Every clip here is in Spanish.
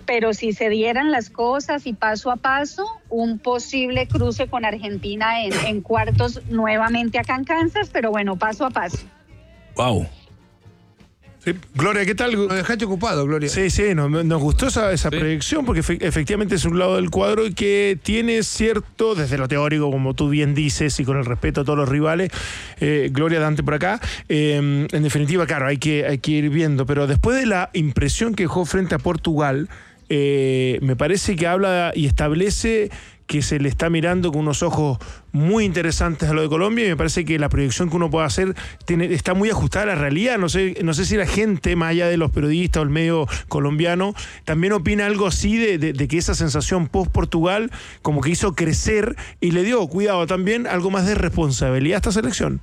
pero si se dieran las cosas y paso a paso, un posible cruce con Argentina en cuartos nuevamente acá en Kansas, pero bueno, paso a paso. Wow. Sí. Gloria, ¿qué tal? Nos dejaste ocupado, Gloria. Sí, nos gustó esa proyección porque efectivamente es un lado del cuadro que tiene cierto, desde lo teórico, como tú bien dices, y con el respeto a todos los rivales, Gloria, Dante por acá, en definitiva, claro, hay que ir viendo, pero después de la impresión que dejó frente a Portugal, me parece que habla y establece que se le está mirando con unos ojos muy interesantes a lo de Colombia, y me parece que la proyección que uno puede hacer está muy ajustada a la realidad. No sé si la gente, más allá de los periodistas o el medio colombiano, también opina algo así de que esa sensación post-Portugal como que hizo crecer y le dio, cuidado, también algo más de responsabilidad a esta selección.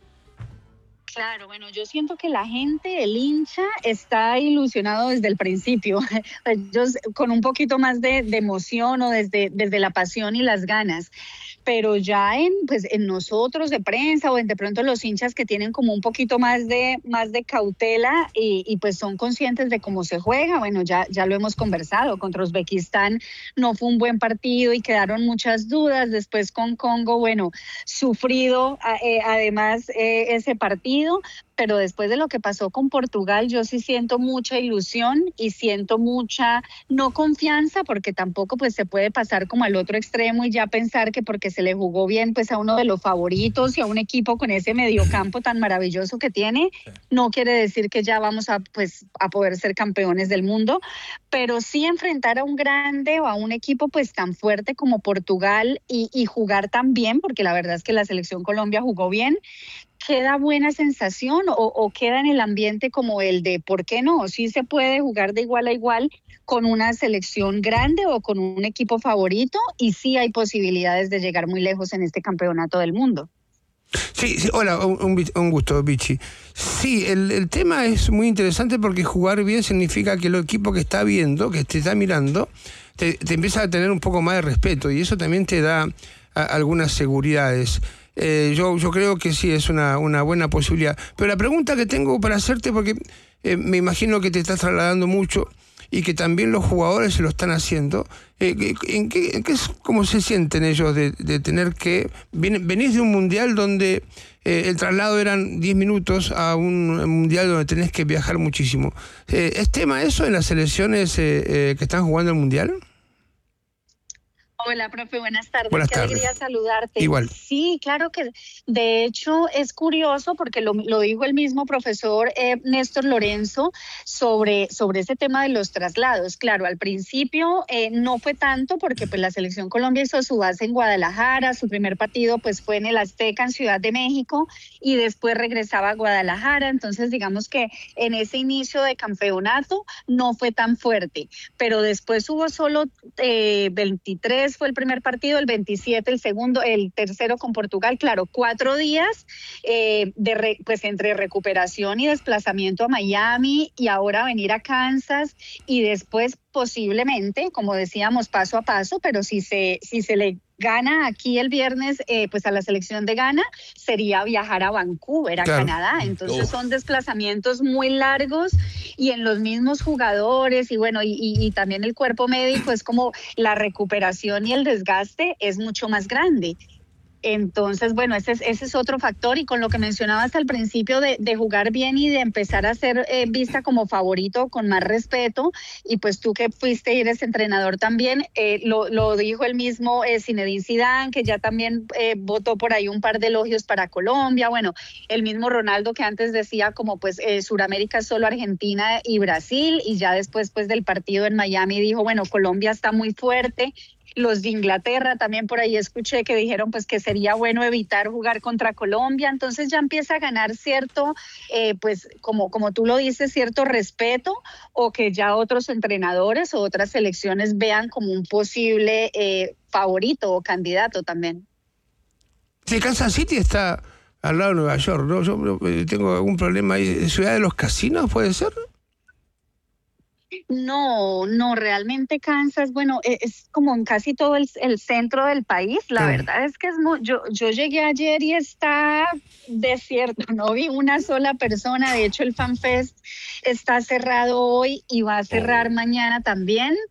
Claro, bueno, yo siento que la gente, el hincha, está ilusionado desde el principio. Ellos con un poquito más de emoción o desde la pasión y las ganas. Pero ya en nosotros de prensa o de pronto los hinchas que tienen como un poquito más de cautela y pues son conscientes de cómo se juega. Bueno, ya lo hemos conversado. Contra Uzbekistán no fue un buen partido y quedaron muchas dudas. Después con Congo, bueno, sufrido además ese partido. Pero después de lo que pasó con Portugal, yo sí siento mucha ilusión y siento mucha no confianza, porque tampoco pues se puede pasar como al otro extremo y ya pensar que porque se le jugó bien pues a uno de los favoritos y a un equipo con ese mediocampo tan maravilloso que tiene, no quiere decir que ya vamos a poder ser campeones del mundo, pero sí enfrentar a un grande o a un equipo pues tan fuerte como Portugal y jugar tan bien, porque la verdad es que la selección Colombia jugó bien. ¿Queda buena sensación o queda en el ambiente como el de por qué no? Sí se puede jugar de igual a igual con una selección grande o con un equipo favorito, y sí hay posibilidades de llegar muy lejos en este campeonato del mundo. Sí, hola, un gusto, Vichy. Sí, el tema es muy interesante porque jugar bien significa que el equipo que está viendo, que te está mirando, te empieza a tener un poco más de respeto, y eso también te da algunas seguridades. Yo creo que sí, es una buena posibilidad. Pero la pregunta que tengo para hacerte, porque me imagino que te estás trasladando mucho y que también los jugadores se lo están haciendo, ¿cómo se sienten ellos de tener que... Venís de un mundial donde el traslado eran 10 minutos a un mundial donde tenés que viajar muchísimo. ¿Es tema eso en las selecciones que están jugando el mundial? Hola, profe, buenas tardes. Buenas Qué tardes. alegría saludarte. Igual. Sí, claro que de hecho es curioso porque lo dijo el mismo profesor Néstor Lorenzo sobre ese tema de los traslados. Claro, al principio no fue tanto porque pues la selección Colombia hizo su base en Guadalajara, su primer partido pues fue en el Azteca en Ciudad de México y después regresaba a Guadalajara. Entonces digamos que en ese inicio de campeonato no fue tan fuerte, pero después hubo solo 23 fue el primer partido, el 27 el segundo, el tercero con Portugal, claro, 4 días pues entre recuperación y desplazamiento a Miami y ahora venir a Kansas y después posiblemente, como decíamos, paso a paso, pero si se le gana aquí el viernes pues a la selección de Ghana, sería viajar a Vancouver, a Canadá. Entonces son desplazamientos muy largos y en los mismos jugadores y bueno, y también el cuerpo médico es como la recuperación y el desgaste es mucho más grande. Entonces, bueno, ese es otro factor, y con lo que mencionabas al principio de jugar bien y de empezar a ser vista como favorito con más respeto, y pues tú que fuiste y eres entrenador también, lo dijo el mismo Zinedine Zidane, que ya también votó por ahí un par de elogios para Colombia, bueno, el mismo Ronaldo que antes decía como pues Suramérica es solo Argentina y Brasil, y ya después pues del partido en Miami dijo, bueno, Colombia está muy fuerte. Los de Inglaterra también por ahí escuché que dijeron pues que sería bueno evitar jugar contra Colombia, entonces ya empieza a ganar cierto, pues como tú lo dices, cierto respeto, o que ya otros entrenadores o otras selecciones vean como un posible favorito o candidato también. Sí, Kansas City está al lado de Nueva York, ¿no? Yo tengo algún problema ahí. ¿Ciudad de los casinos puede ser? No, realmente Kansas, bueno, es como en casi todo el centro del país. La verdad es que es yo llegué ayer y está desierto, no vi una sola persona. De hecho, el FanFest está cerrado hoy y va a cerrar mañana también.